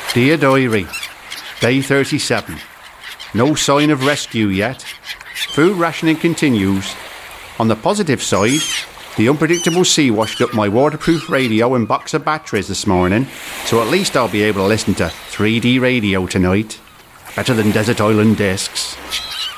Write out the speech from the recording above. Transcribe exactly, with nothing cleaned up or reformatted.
Dear Diary, Day thirty-seven. No sign of rescue yet. Food rationing continues. On the positive side, the unpredictable sea washed up my waterproof radio and box of batteries this morning, so at least I'll be able to listen to three D radio tonight. Better than Desert Island Discs.